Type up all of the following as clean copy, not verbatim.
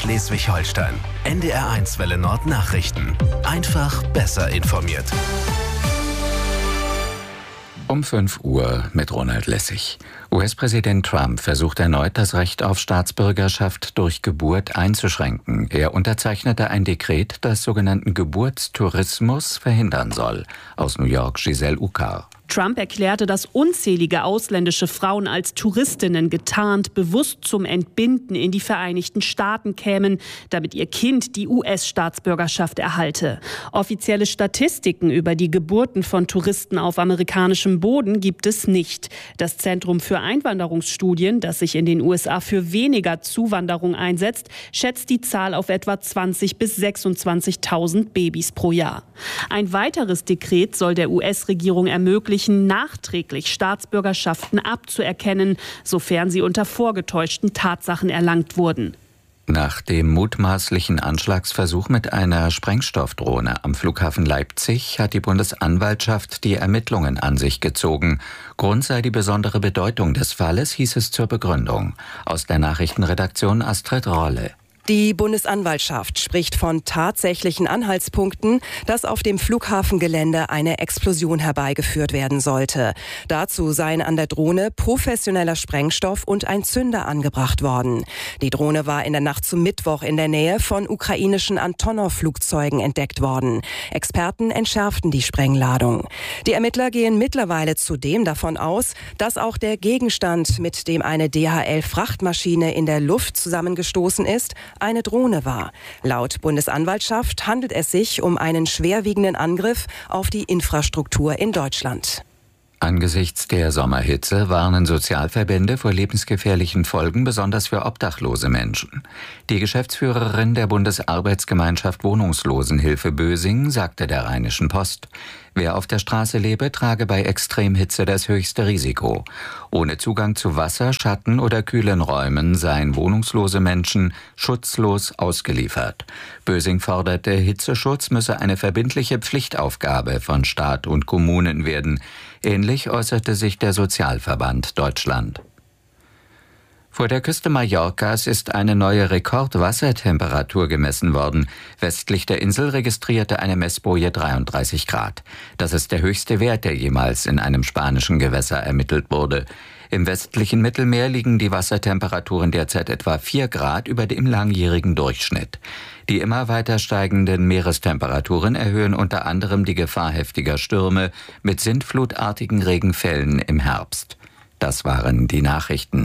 Schleswig-Holstein. NDR1 Welle Nord Nachrichten. Einfach besser informiert. Um 5 Uhr mit Ronald Lessig. US-Präsident Trump versucht erneut, das Recht auf Staatsbürgerschaft durch Geburt einzuschränken. Er unterzeichnete ein Dekret, das sogenannten Geburtstourismus verhindern soll. Aus New York, Giselle Ukar. Trump erklärte, dass unzählige ausländische Frauen als Touristinnen getarnt bewusst zum Entbinden in die Vereinigten Staaten kämen, damit ihr Kind die US-Staatsbürgerschaft erhalte. Offizielle Statistiken über die Geburten von Touristen auf amerikanischem Boden gibt es nicht. Das Zentrum für Einwanderungsstudien, das sich in den USA für weniger Zuwanderung einsetzt, schätzt die Zahl auf etwa 20.000 bis 26.000 Babys pro Jahr. Ein weiteres Dekret soll der US-Regierung ermöglichen, nachträglich Staatsbürgerschaften abzuerkennen, sofern sie unter vorgetäuschten Tatsachen erlangt wurden. Nach dem mutmaßlichen Anschlagsversuch mit einer Sprengstoffdrohne am Flughafen Leipzig hat die Bundesanwaltschaft die Ermittlungen an sich gezogen. Grund sei die besondere Bedeutung des Falles, hieß es zur Begründung. Aus der Nachrichtenredaktion Astrid Rolle. Die Bundesanwaltschaft spricht von tatsächlichen Anhaltspunkten, dass auf dem Flughafengelände eine Explosion herbeigeführt werden sollte. Dazu seien an der Drohne professioneller Sprengstoff und ein Zünder angebracht worden. Die Drohne war in der Nacht zum Mittwoch in der Nähe von ukrainischen Antonov-Flugzeugen entdeckt worden. Experten entschärften die Sprengladung. Die Ermittler gehen mittlerweile zudem davon aus, dass auch der Gegenstand, mit dem eine DHL-Frachtmaschine in der Luft zusammengestoßen ist, eine Drohne war. Laut Bundesanwaltschaft handelt es sich um einen schwerwiegenden Angriff auf die Infrastruktur in Deutschland. Angesichts der Sommerhitze warnen Sozialverbände vor lebensgefährlichen Folgen, besonders für obdachlose Menschen. Die Geschäftsführerin der Bundesarbeitsgemeinschaft Wohnungslosenhilfe Bösing sagte der Rheinischen Post: Wer auf der Straße lebe, trage bei Extremhitze das höchste Risiko. Ohne Zugang zu Wasser, Schatten oder kühlen Räumen seien wohnungslose Menschen schutzlos ausgeliefert. Bösing fordert, der Hitzeschutz müsse eine verbindliche Pflichtaufgabe von Staat und Kommunen werden. Ähnlich äußerte sich der Sozialverband Deutschland. Vor der Küste Mallorcas ist eine neue Rekordwassertemperatur gemessen worden. Westlich der Insel registrierte eine Messboje 33 Grad. Das ist der höchste Wert, der jemals in einem spanischen Gewässer ermittelt wurde. Im westlichen Mittelmeer liegen die Wassertemperaturen derzeit etwa 4 Grad über dem langjährigen Durchschnitt. Die immer weiter steigenden Meerestemperaturen erhöhen unter anderem die Gefahr heftiger Stürme mit sintflutartigen Regenfällen im Herbst. Das waren die Nachrichten.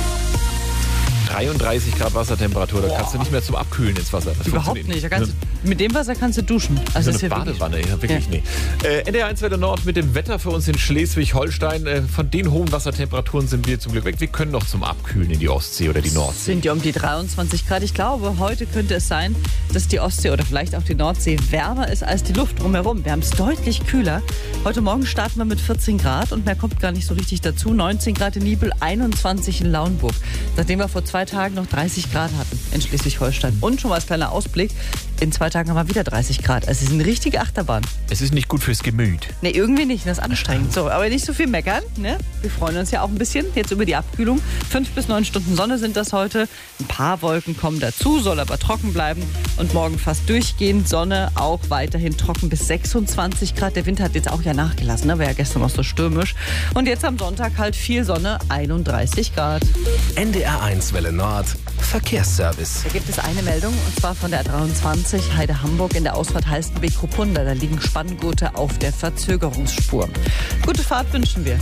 33 Grad Wassertemperatur, da kannst du nicht mehr zum Abkühlen ins Wasser. Das Überhaupt nicht. Mit dem Wasser kannst du duschen. Also so eine Badewanne, ja, wirklich nicht. NDR1 Welle Nord mit dem Wetter für uns in Schleswig-Holstein. Von den hohen Wassertemperaturen sind wir zum Glück weg. Wir können noch zum Abkühlen in die Ostsee oder die Nordsee. Sind ja um die 23 Grad. Ich glaube, heute könnte es sein, dass die Ostsee oder vielleicht auch die Nordsee wärmer ist als die Luft drumherum. Wir haben es deutlich kühler. Heute Morgen starten wir mit 14 Grad und mehr kommt gar nicht so richtig dazu. 19 Grad in Niebüll, 21 in Lauenburg. Nachdem wir vor 2 Tagen noch 30 Grad hatten in Schleswig-Holstein. Und schon mal als kleiner Ausblick, in 2 Tagen haben wir wieder 30 Grad. Also es ist eine richtige Achterbahn. Es ist nicht gut fürs Gemüt. Nee, irgendwie nicht. Das ist anstrengend. So, aber nicht so viel meckern. Ne? Wir freuen uns ja auch ein bisschen jetzt über die Abkühlung. 5 bis 9 Stunden Sonne sind das heute. Ein paar Wolken kommen dazu, soll aber trocken bleiben. Und morgen fast durchgehend Sonne, auch weiterhin trocken bis 26 Grad. Der Wind hat jetzt auch ja nachgelassen, ne? War ja gestern noch so stürmisch. Und jetzt am Sonntag halt viel Sonne, 31 Grad. NDR1 Welle Nord Verkehrsservice. Da gibt es eine Meldung, und zwar von der 23 Heide-Hamburg in der Ausfahrt Halstenbek-Ruppunda. Da liegen Spanngurte auf der Verzögerungsspur. Gute Fahrt wünschen wir.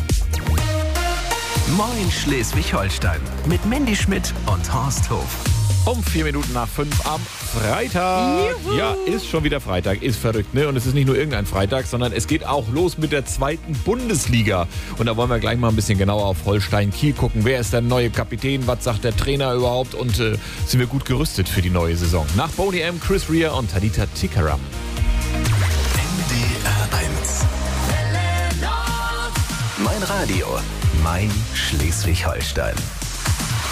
Moin Schleswig-Holstein mit Mandy Schmidt und Horst Hof. Um 4 Minuten nach 5 am Freitag. Juhu. Ja, ist schon wieder Freitag. Ist verrückt, ne? Und es ist nicht nur irgendein Freitag, sondern es geht auch los mit der 2. Bundesliga. Und da wollen wir gleich mal ein bisschen genauer auf Holstein-Kiel gucken. Wer ist der neue Kapitän? Was sagt der Trainer überhaupt? Und sind wir gut gerüstet für die neue Saison? Nach Boney M., Chris Rea und Tadita Tikaram. NDR1. Mein Radio, mein Schleswig-Holstein.